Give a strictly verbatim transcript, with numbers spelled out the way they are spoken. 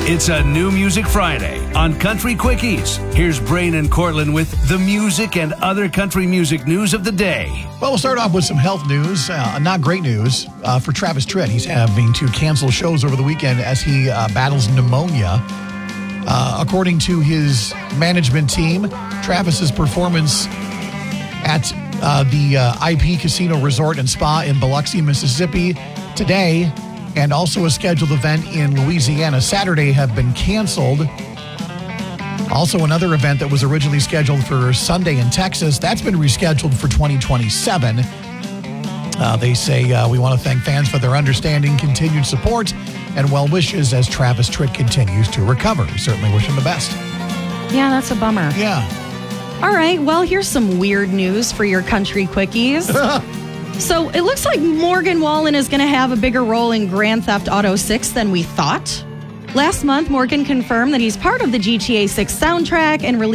It's a New Music Friday on Country Quickies. Here's Brain and Cortland with the music and other country music news of the day. Well, we'll start off with some health news. Uh, not great news uh, for Travis Tritt. He's having to cancel shows over the weekend as he uh, battles pneumonia. Uh, according to his management team, Travis's performance at uh, the uh, I P Casino Resort and Spa in Biloxi, Mississippi today, and also a scheduled event in Louisiana Saturday, have been canceled. Also, another event that was originally scheduled for Sunday in Texas, that's been rescheduled for twenty twenty-seven. Uh, they say, uh, we want to thank fans for their understanding, continued support, and well wishes as Travis Tritt continues to recover. We certainly wish him the best. Yeah, that's a bummer. Yeah. All right, well, here's some weird news for your Country Quickies. So it looks like Morgan Wallen is going to have a bigger role in Grand Theft Auto six than we thought. Last month, Morgan confirmed that he's part of the G T A six soundtrack and released